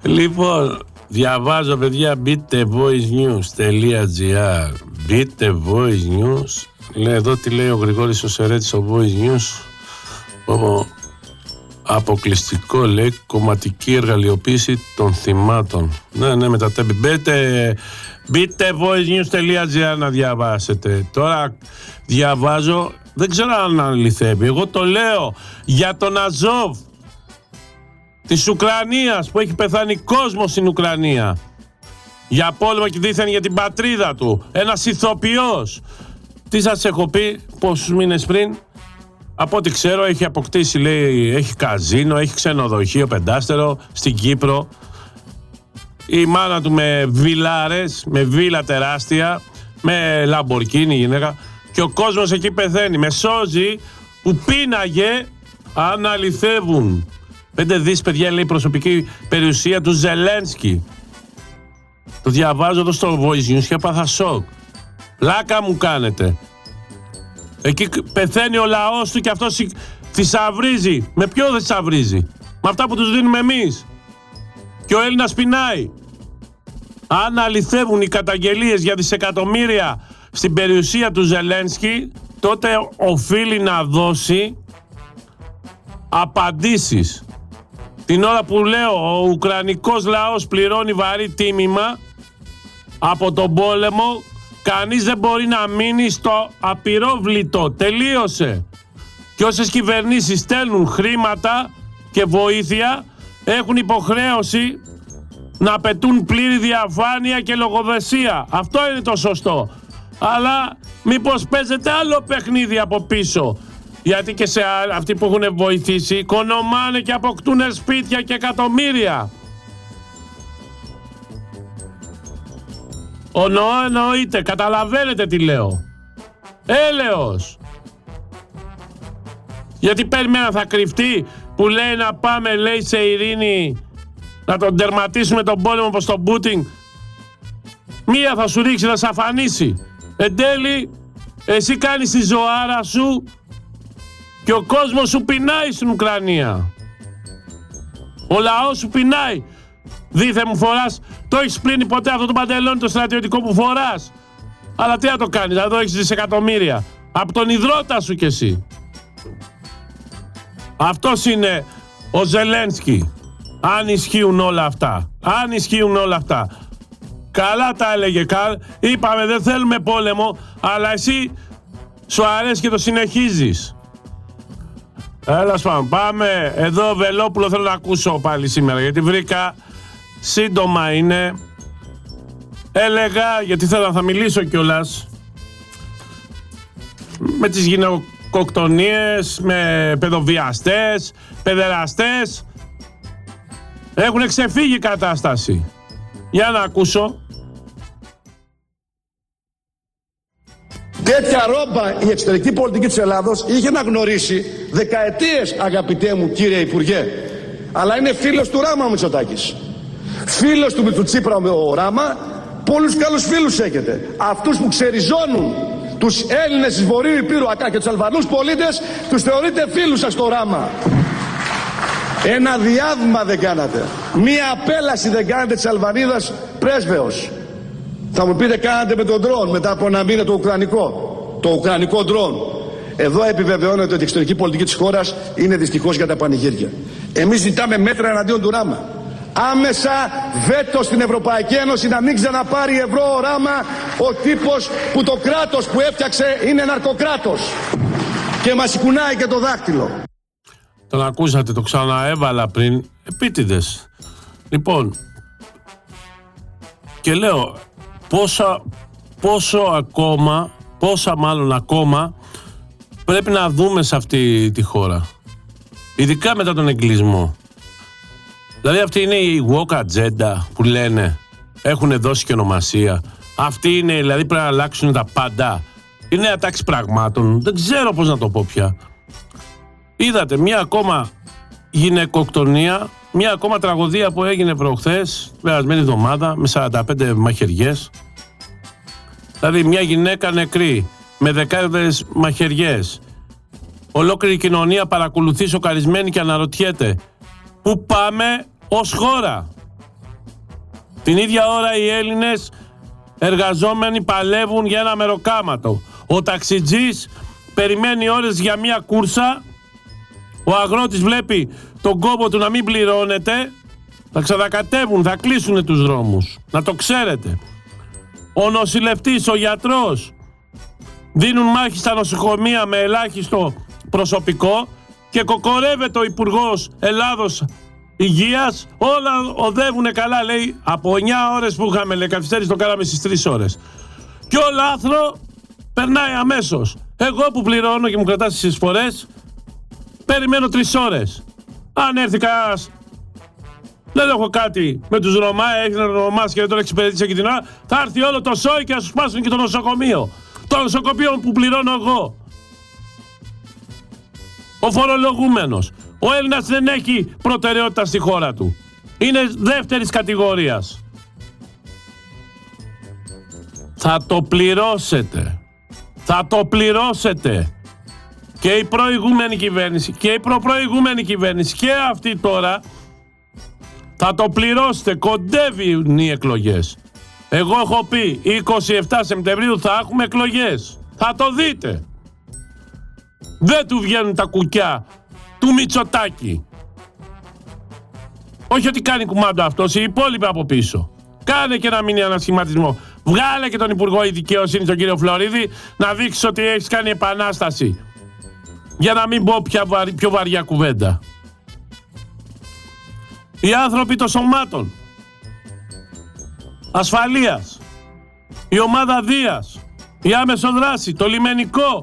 Λοιπόν, διαβάζω παιδιά, μπείτε voicenews.gr. Μπείτε Voice News. Λέει εδώ τι λέει ο Γρηγόρης ο Σερέτης στο Voice News. Αποκλειστικό, λέει, κομματική εργαλειοποίηση των θυμάτων. Ναι, με τα τέμπη. Μπείτε voicenews.gr να διαβάσετε. Τώρα διαβάζω, δεν ξέρω αν αληθεύει. Εγώ το λέω για τον Αζόβ της Ουκρανίας που έχει πεθάνει κόσμο στην Ουκρανία. Για πόλεμο και δίθεν για την πατρίδα του. Ένας ηθοποιός. Τι σας έχω πει πόσους μήνες πριν? Από ό,τι ξέρω έχει αποκτήσει, λέει, έχει καζίνο, έχει ξενοδοχείο πεντάστερο στην Κύπρο. Η μάνα του με βιλάρες, με βίλα τεράστια, με λαμπορκίνη γυναίκα. Και ο κόσμος εκεί πεθαίνει. Με σώζει που πίναγε, αν αληθεύουν. 5 δις, παιδιά, λέει, προσωπική περιουσία του Ζελένσκι. Το διαβάζω εδώ στο Voice News και έπαθα σοκ. Πλάκα μου κάνετε. Εκεί πεθαίνει ο λαός του και αυτός θησαυρίζει. Με ποιο δεν θησαυρίζει? Με αυτά που τους δίνουμε εμείς. Και ο Έλληνας πεινάει. Αν αληθεύουν οι καταγγελίες για δισεκατομμύρια στην περιουσία του Ζελένσκι, τότε οφείλει να δώσει απαντήσεις. Την ώρα που λέω ο ουκρανικός λαός πληρώνει βαρύ τίμημα από τον πόλεμο, κανείς δεν μπορεί να μείνει στο απειρόβλητο. Τελείωσε. Και όσες κυβερνήσεις στέλνουν χρήματα και βοήθεια έχουν υποχρέωση να απαιτούν πλήρη διαφάνεια και λογοδεσία. Αυτό είναι το σωστό. Αλλά μήπως παίζεται άλλο παιχνίδι από πίσω? Γιατί και σε αυτοί που έχουν βοηθήσει οικονομάνε και αποκτούν σπίτια και εκατομμύρια. Εννοείται, καταλαβαίνετε τι λέω. Έλεος. Γιατί περιμένα θα κρυφτεί που λέει να πάμε, λέει, σε ειρήνη, να τον τερματίσουμε τον πόλεμο όπως τον Πούτιν. Μία θα σου ρίξει, θα σε αφανίσει. Εν τέλει, εσύ κάνεις τη ζωάρα σου και ο κόσμος σου πεινάει στην Ουκρανία. Ο λαός σου πεινάει. Δίθε μου φοράς, το έχεις πλύνει ποτέ αυτό το παντελόνι το στρατιωτικό που φοράς? Αλλά τι να το κάνεις, εδώ έχεις δισεκατομμύρια. Από τον ιδρώτα σου κι εσύ. Αυτός είναι ο Ζελένσκι. Αν ισχύουν όλα αυτά. Αν ισχύουν όλα αυτά. Καλά τα έλεγε. Είπαμε δεν θέλουμε πόλεμο, αλλά εσύ σου αρέσει και το συνεχίζεις. Έλα πάμε. Εδώ Βελόπουλο θέλω να ακούσω πάλι σήμερα, γιατί βρήκα σύντομα είναι. Έλεγα, γιατί θα μιλήσω κιόλας με τις γυναικοκτονίες, με παιδοβιαστές, παιδεραστές. Έχουν ξεφύγει η κατάσταση. Για να ακούσω. Τέτοια ρόμπα η εξωτερική πολιτική της Ελλάδος είχε να γνωρίσει δεκαετίες, αγαπητέ μου κύριε Υπουργέ. Αλλά είναι φίλος του Ράμα ο Μητσοτάκης. Φίλος του Τσίπρα ο Ράμα. Πολλούς καλούς φίλους έχετε. Αυτούς που ξεριζώνουν τους Έλληνες της Βορείου Υπήρου και τους Αλβανούς πολίτες, τους θεωρείτε φίλους σας στο Ράμα. Ένα διάβημα δεν κάνατε. Μία απέλαση δεν κάνατε της Αλβανίδας πρέσβεως. Θα μου πείτε κάνατε με τον ντρόν μετά από ένα μήνα το ουκρανικό ντρόν. Εδώ επιβεβαιώνεται ότι η εξωτερική πολιτική της χώρας είναι δυστυχώς για τα πανηγύρια. Εμείς ζητάμε μέτρα εναντίον του Ράμα. Άμεσα βέτο στην Ευρωπαϊκή Ένωση να μην ξαναπάρει ευρώ ο Ράμα, ο τύπος που το κράτος που έφτιαξε είναι ναρκοκράτος. Και μας κουνάει και το δάχτυλο. Τον ακούσατε, το ξαναέβαλα πριν, επίτηδες. Λοιπόν, και λέω πόσα ακόμα πρέπει να δούμε σε αυτή τη χώρα. Ειδικά μετά τον εγκλισμό. Δηλαδή αυτή είναι η woke agenda που λένε, έχουν δώσει και ονομασία. Αυτή είναι, δηλαδή πρέπει να αλλάξουν τα πάντα. Η νέα τάξη πραγμάτων, δεν ξέρω πώς να το πω πια. Είδατε μια ακόμα γυναικοκτονία, μια ακόμα τραγωδία που έγινε προχθές, περασμένη εβδομάδα, με 45 μαχαιριές. Δηλαδή μια γυναίκα νεκρή, με δεκάδες μαχαιριές. Ολόκληρη κοινωνία παρακολουθεί σοκαρισμένη και αναρωτιέται πού πάμε ως χώρα. Την ίδια ώρα οι Έλληνες εργαζόμενοι παλεύουν για ένα μεροκάματο. Ο ταξιτζής περιμένει ώρες για μια κούρσα. Ο αγρότης βλέπει τον κόμπο του να μην πληρώνεται. Θα ξανακατεύουν, θα κλείσουν τους δρόμους. Να το ξέρετε. Ο νοσηλευτής, ο γιατρός δίνουν μάχη στα νοσοκομεία με ελάχιστο προσωπικό και κοκορεύεται ο Υπουργός Ελλάδος Υγείας. Όλα οδεύουνε καλά, λέει. Από 9 ώρες που είχαμε, λέει, καθυστέρηση, το κάναμε στις 3 ώρες. Και ο λάθρο περνάει αμέσως. Εγώ που πληρώνω και μου κρατάς τις εισφορές, περιμένω 3 ώρες. Αν έρθει κανένας, δεν έχω κάτι με τους Ρωμά, έγινε Ρωμάς και δεν τον εξυπηρετήσει εκεί την ώρα, θα έρθει όλο το σόι και θα σου σπάσουν και το νοσοκομείο. Το νοσοκομείο που πληρώνω εγώ. Ο φορολογούμενος. Ο Έλληνας δεν έχει προτεραιότητα στη χώρα του. Είναι δεύτερης κατηγορίας. Θα το πληρώσετε. Θα το πληρώσετε. Και η προηγούμενη κυβέρνηση και η προπροηγούμενη κυβέρνηση και αυτή τώρα θα το πληρώσετε. Κοντεύουν οι εκλογές. Εγώ έχω πει 27 Σεπτεμβρίου θα έχουμε εκλογές. Θα το δείτε. Δεν του βγαίνουν τα κουκιά του Μητσοτάκη. Όχι ότι κάνει κουμάντο αυτός, οι υπόλοιποι από πίσω. Κάνε και ένα μίνι ανασχηματισμό. Βγάλε και τον Υπουργό Δικαιοσύνης, τον κύριο Φλωρίδη, να δείξει ότι έχεις κάνει επανάσταση. Για να μην πω πιο βαριά κουβέντα. Οι άνθρωποι των σωμάτων ασφαλείας, η ομάδα Δίας, η άμεσο δράση, το λιμενικό,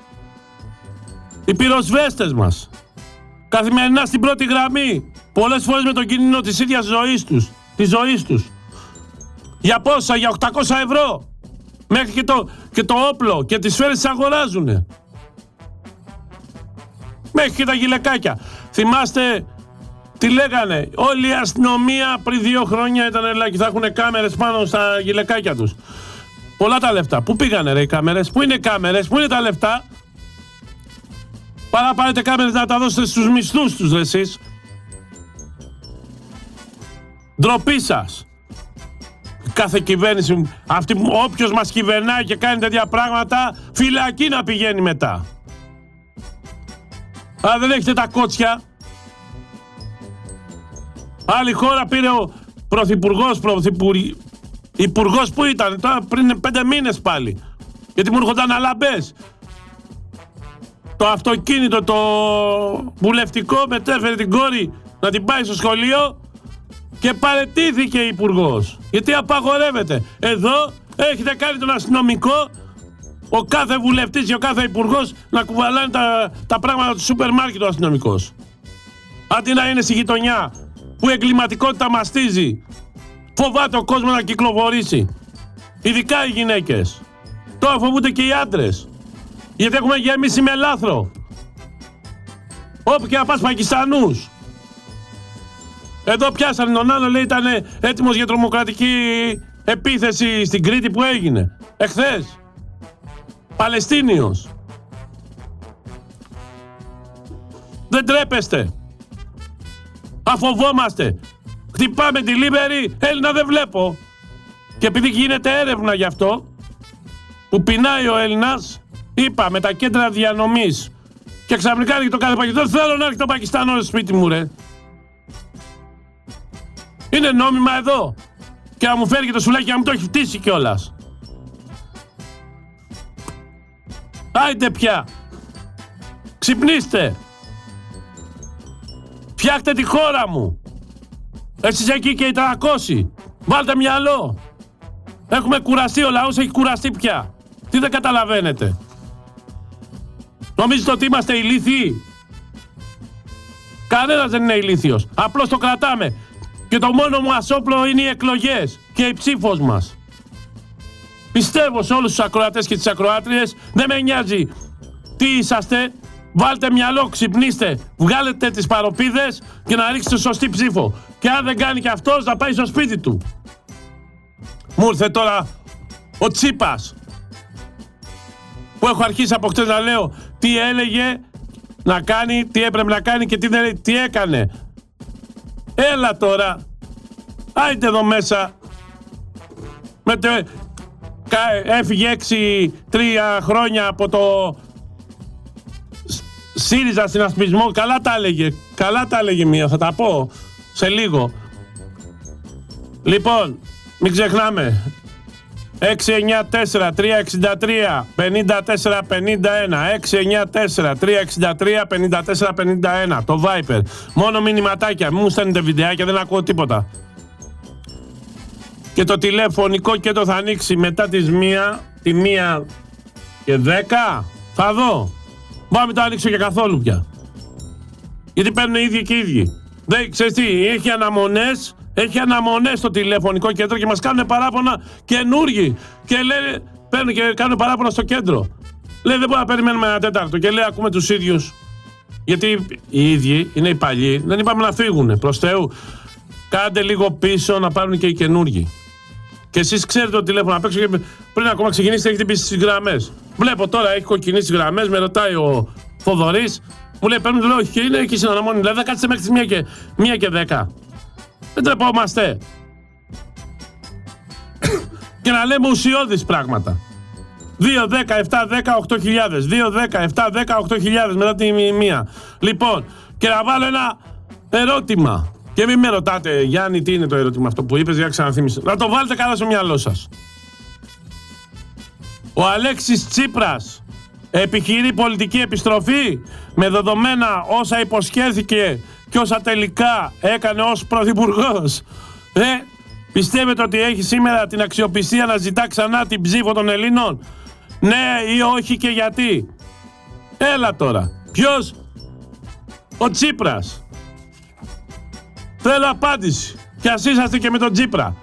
οι πυροσβέστες μας, καθημερινά στην πρώτη γραμμή, πολλές φορές με τον κίνδυνο της ίδιας ζωής τους. Για πόσα, για 800 ευρώ, μέχρι και το όπλο και τις σφαίρες τις αγοράζουνε. Μέχρι και τα γυλαικάκια. Θυμάστε τι λέγανε? Όλη η αστυνομία πριν 2 χρόνια ήταν ελάχιστη. Θα έχουν κάμερες πάνω στα γυλαικάκια τους. Πολλά τα λεφτά. Πού πήγανε ρε οι κάμερες? Πού είναι οι κάμερες? Πού είναι τα λεφτά? Παρά πάρετε κάμερες να τα δώσετε στους μισθούς τους, ρε εσείς. Ντροπή σας. Κάθε κυβέρνηση, όποιος μας κυβερνάει και κάνει τέτοια πράγματα, φυλακή να πηγαίνει μετά. Αλλά δεν έχετε τα κότσια. Άλλη χώρα πήρε ο υπουργός που ήταν τώρα πριν 5 μήνες πάλι. Γιατί μου έρχονταν αλαμπές. Το αυτοκίνητο, το βουλευτικό, μετέφερε την κόρη να την πάει στο σχολείο και παραιτήθηκε η υπουργός. Γιατί απαγορεύεται. Εδώ έχετε κάνει τον αστυνομικό, ο κάθε βουλευτής και ο κάθε υπουργός να κουβαλάνε τα πράγματα του σούπερ μάρκετ ο αστυνομικός. Αντί να είναι στη γειτονιά που η εγκληματικότητα μαστίζει, φοβάται ο κόσμος να κυκλοφορήσει. Ειδικά οι γυναίκες. Τώρα φοβούνται και οι άντρες. Γιατί έχουμε γεμίσει με λάθρο. Όπου και να πας Πακιστανούς. Εδώ πιάσανε τον άλλο, λέει ήταν έτοιμος για τρομοκρατική επίθεση στην Κρήτη που έγινε εχθές. Παλαιστίνιος. Δεν τρέπεστε. Αφοβόμαστε. Χτυπάμε τη Λίμπερη, Έλληνα δεν βλέπω. Και επειδή γίνεται έρευνα γι' αυτό, που πεινάει ο Έλληνας, είπα με τα κέντρα διανομής και ξαφνικά έρχεται το κάθε Πακιστάνο. Δεν θέλω να έρχεται το Πακιστάνο στο σπίτι μου, ρε. Είναι νόμιμα εδώ. Και να μου φέρει και το σουλάκι να μου το έχει φτύσει κιόλας. Άιντε πια. Ξυπνήστε. Φτιάχτε τη χώρα μου. Εσείς εκεί και οι 300. Βάλτε μυαλό. Έχουμε κουραστεί, ο λαός έχει κουραστεί πια. Τι δεν καταλαβαίνετε? Νομίζετε ότι είμαστε ηλίθιοι? Κανένας δεν είναι ηλίθιος. Απλώς το κρατάμε. Και το μόνο μας όπλο είναι οι εκλογές και η ψήφος μας. Πιστεύω σε όλους τους ακροατές και τις ακροάτριες. Δεν με νοιάζει τι είσαστε. Βάλτε μυαλό, ξυπνήστε. Βγάλετε τις παροπίδες και να ρίξετε σωστή ψήφο. Και αν δεν κάνει και αυτός, να πάει στο σπίτι του. Μου ήρθε τώρα ο Τσίπας, που έχω αρχίσει από χτες να λέω τι έλεγε να κάνει, τι έπρεπε να κάνει και τι έκανε. Έλα τώρα. Άιντε εδώ μέσα. Έφυγε 6-3 χρόνια από το ΣΥΡΙΖΑ συνασπισμό. Καλά τα έλεγε μία, θα τα πω σε λίγο. Λοιπόν, μην ξεχνάμε. 694-363-54-51 694-363-54-51 το Viper. Μόνο μηνυματάκια, μην μου στέλνετε βιντεάκια, δεν ακούω τίποτα. Και το τηλεφωνικό κέντρο θα ανοίξει μετά τις 1 και 10. Θα δω. Μπορεί να μην το ανοίξω και καθόλου πια. Γιατί παίρνουν οι ίδιοι και οι ίδιοι. Δεν ξέρεις τι, έχει αναμονές στο τηλεφωνικό κέντρο και μας κάνουν παράπονα καινούργοι. Και λένε, παίρνουν και κάνουν παράπονα στο κέντρο. Λέει δεν μπορούμε να περιμένουμε ένα τέταρτο. Και λέει ακούμε τους ίδιους. Γιατί οι ίδιοι είναι οι παλιοί. Δεν είπαμε να φύγουν. Προς Θεού. Κάντε λίγο πίσω να πάρουν και οι καινούργοι. Και εσείς ξέρετε το τηλέφωνο απ' έξω και πριν ακόμα ξεκινήσετε έχετε πει στις γραμμές. Βλέπω τώρα έχει κοκκινήσει τις γραμμές, με ρωτάει ο Θοδωρής. Μου λέει παίρνουν, λέω όχι και είναι εκεί στην αναμονή. Δηλαδή θα κάτσετε μέχρι τις 1 και 10. Δεν τρεπόμαστε. Και να λέμε ουσιώδεις πράγματα. 2, 10, 7, 10, 8.000. 2, 10, 7, 10, 8.000 μετά τη 1. Λοιπόν, και να βάλω ένα ερώτημα. Και μην με ρωτάτε, Γιάννη, τι είναι το ερώτημα αυτό που είπες, για να ξαναθυμίσω. Να το βάλετε καλά στο μυαλό σας. Ο Αλέξης Τσίπρας επιχειρεί πολιτική επιστροφή με δεδομένα όσα υποσχέθηκε και όσα τελικά έκανε ως πρωθυπουργός. Πιστεύετε ότι έχει σήμερα την αξιοπιστία να ζητά ξανά την ψήφο των Ελλήνων? Ναι ή όχι και γιατί? Έλα τώρα. Ποιος? Ο Τσίπρας. Θέλω απάντηση. Και ας είσαστε και με τον Τσίπρα.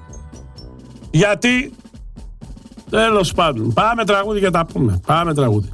Γιατί? Τέλος πάντων. Πάμε τραγούδι και τα πούμε. Πάμε τραγούδι.